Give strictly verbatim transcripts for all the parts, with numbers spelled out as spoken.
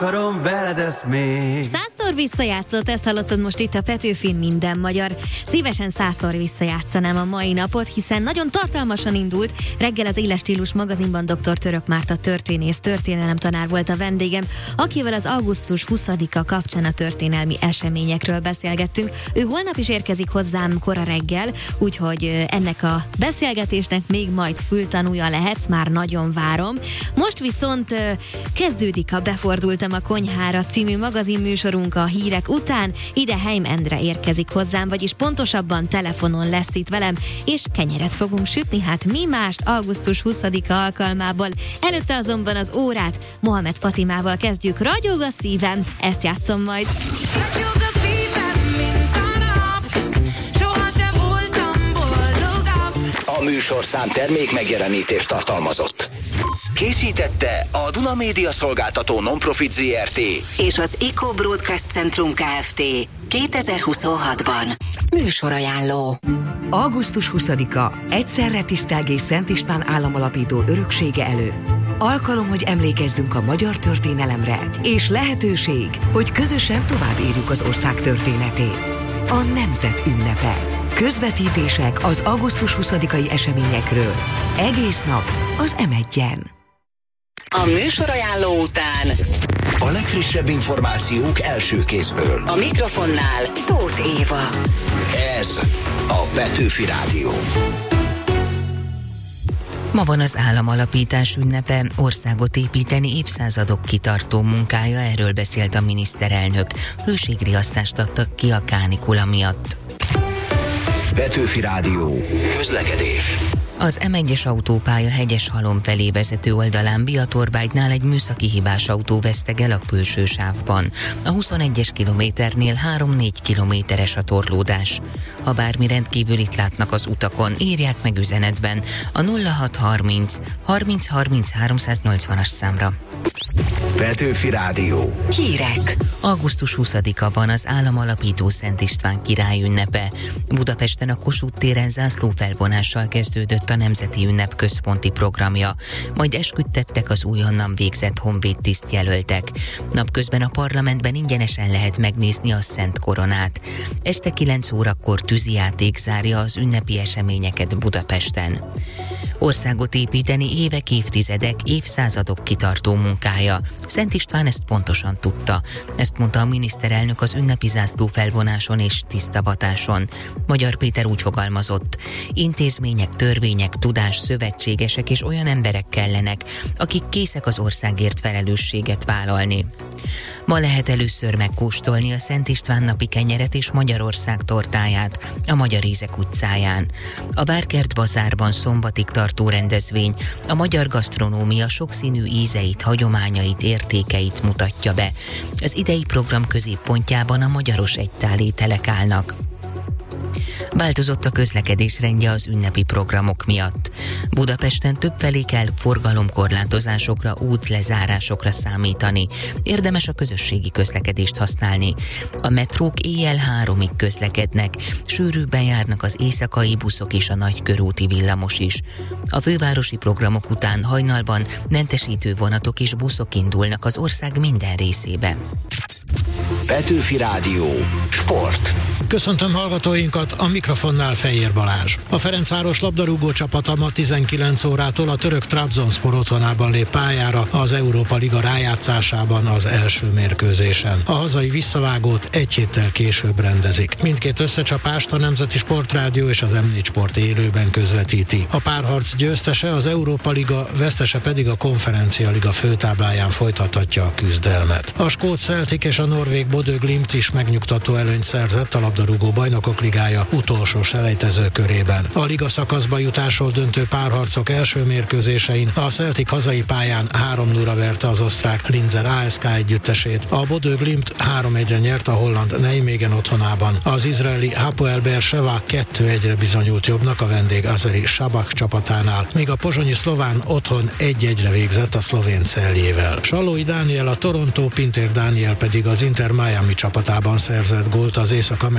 Karom veled ezt még. Százszor visszajátszott, ezt hallottad most itt a Petőfin Minden magyar. Szívesen százszor visszajátszanám a mai napot, hiszen nagyon tartalmasan indult. Reggel az Éles Stílus magazinban dr. Török Márta történész, történelemtanár volt a vendégem, akivel az augusztus huszadika kapcsán a történelmi eseményekről beszélgettünk. Ő holnap is érkezik hozzám kora reggel, úgyhogy ennek a beszélgetésnek még majd fültanúja lehetsz, már nagyon várom. Most viszont kezdődik a Befordultam a konyhára című magazinműsorunk a hírek után. Ide Heim Endre érkezik hozzám, vagyis pontosabban telefonon lesz itt velem, és kenyeret fogunk sütni, hát mi mást augusztus huszadika alkalmából. Előtte azonban az órát Mohamed Fatimával kezdjük. Ragyog a szívem, ezt játszom majd. Ragyog a szívem, mint a nap, sohasem voltam boldogabb. A műsorszám termék megjelenítést tartalmazott. Készítette a Duna Média Szolgáltató Non-Profit zé er té és az Eco Broadcast Centrum Kft. kétezer-huszonhatban. Műsorajánló. augusztus huszadika egyszerre tisztelgés Szent István államalapító öröksége előtt. Alkalom, hogy emlékezzünk a magyar történelemre, és lehetőség, hogy közösen tovább írjuk az ország történetét. A nemzet ünnepe. Közvetítések az augusztus huszadikai eseményekről. Egész nap az em egyen. A műsorajánló után a legfrissebb információk első kézből. a mikrofonnál Tóth Éva. Ez a Petőfi Rádió. Ma van az államalapítás ünnepe, országot építeni évszázadok kitartó munkája, erről beszélt a miniszterelnök. Hőségriasztást adtak ki a kánikula miatt. Petőfi Rádió. Közlekedés. Az em egyes autópálya Hegyeshalom felé vezető oldalán Biatorbágynál egy műszaki hibás autó vesztegel a külső sávban. A huszonegyes kilométernél három-négy kilométeres a torlódás. Ha bármi rendkívülit látnak az utakon, írják meg üzenetben a nulla hat harminc harminc harminc háromszáznyolcvanas számra. Petőfi Rádió. Hírek. augusztus huszadika van az államalapító Szent István király ünnepe. Budapesten a Kossuth téren zászlófelvonással kezdődött a Nemzeti Ünnep központi programja, majd esküdtettek az újonnan végzett honvéd tisztjelöltek. Napközben a parlamentben ingyenesen lehet megnézni a Szent Koronát. Este kilenc órakor tűzijáték zárja az ünnepi eseményeket Budapesten. Országot építeni évek, évtizedek, évszázadok kitartó munkája. Szent István ezt pontosan tudta. Ezt mondta a miniszterelnök az ünnepi zászló felvonáson és tisztavatáson. Magyar Péter úgy fogalmazott: intézmények, törvények, tudás, szövetségesek és olyan emberek kellenek, akik készek az országért felelősséget vállalni. Ma lehet először megkóstolni a Szent István napi kenyeret és Magyarország tortáját a Magyar Ízek utcáján. A Várkert bazárban szombatig tartó rendezvény a magyar gasztronómia sokszínű ízeit, hagyományait, értékeit mutatja be. Az idei program középpontjában a magyaros egytál ételek állnak. Változott a közlekedés rendje az ünnepi programok miatt. Budapesten többfelé kell forgalomkorlátozásokra, útlezárásokra számítani. Érdemes a közösségi közlekedést használni. A metrók éjjel háromig közlekednek, sűrűbben járnak az éjszakai buszok és a nagykörúti villamos is. A fővárosi programok után hajnalban mentesítő vonatok és buszok indulnak az ország minden részébe. Petőfi Rádió. Sport. Köszöntöm hallgatóinkat, a mikrofonnál Fejér Balázs. A Ferencváros labdarúgó csapata ma tizenkilenc órától a török Trabzonspor otthonában lép pályára az Európa Liga rájátszásában az első mérkőzésen. A hazai visszavágót egy héttel később rendezik. Mindkét összecsapást a Nemzeti Sportrádió és az em négy Sport élőben közvetíti. A párharc győztese az Európa Liga, vesztese pedig a Konferencia Liga főtábláján folytathatja a küzdelmet. A skót Celtic és a norvég Bodø Glimt is megnyugtató előnyt szerzett a labdarúgó bajnokok ligája utolsó selejtező körében. A liga szakaszba jutásról döntő párharcok első mérkőzésein a Celtic hazai pályán három nulla verte az osztrák Linzer á es ká együttesét, a Bodø Glimt három egyre nyert a holland Nijmegen otthonában. Az izraeli Hapoel Beersheva kettő egyre bizonyult jobbnak a vendég azeri Sabak csapatánál, míg a pozsonyi szlován otthon egy egyre végzett a szlovén Celjével. Salói Dániel a Toronto, Pintér Dániel pedig az Inter Miami csapatában szerzett gólt az észak-amerikai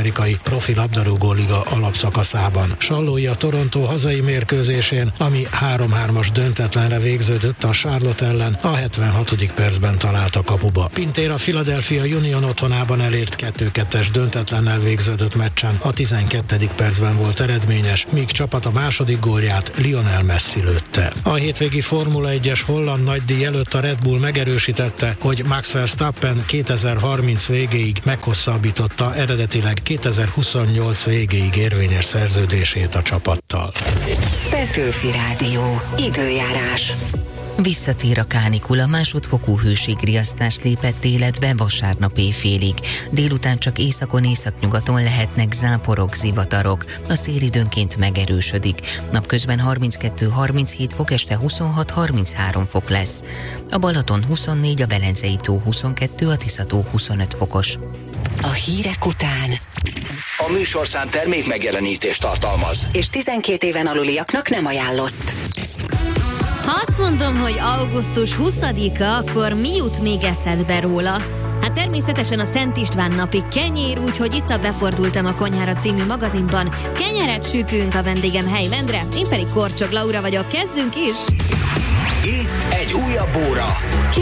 Észak-amerikai profi labdarúgó liga alapszakaszában. Sallói a Toronto hazai mérkőzésén, ami három-hármas döntetlenre végződött a Charlotte ellen, a hetvenhatodik percben talált a kapuba. Pintér a Philadelphia Union otthonában elért kettő-kettes döntetlennel végződött meccsen, a tizenkettedik percben volt eredményes, míg csapat a második gólját Lionel Messi lőtte. A hétvégi Formula egyes holland nagydíj előtt a Red Bull megerősítette, hogy Max Verstappen kétezer-harminc végéig meghosszabbította eredetileg kétezer-huszonnyolc végéig érvényes szerződését a csapattal. Petőfi Rádió. Időjárás. Visszatér a kánikula, másodfokú hőségriasztás lépett életbe vasárnap éjfélig. Délután csak északon, északnyugaton lehetnek záporok, zivatarok. A szél időnként megerősödik. Napközben harminckettő-harminchét fok, este huszonhat-harminchárom fok lesz. A Balaton huszonnégy, a Velencei tó huszonkettő, a Tisza-tó huszonöt fokos. A hírek után. A műsorszám termék megjelenítést tartalmaz. És tizenkét éven aluliaknak nem ajánlott. Ha azt mondom, hogy augusztus huszadika, akkor mi jut még eszedbe róla? Hát természetesen a Szent István napi kenyér, úgyhogy itt a Befordultam a konyhára című magazinban kenyeret sütünk, a vendégem Hey Endre, én pedig Korcsog Laura vagyok, kezdünk is! Itt egy újabb óra.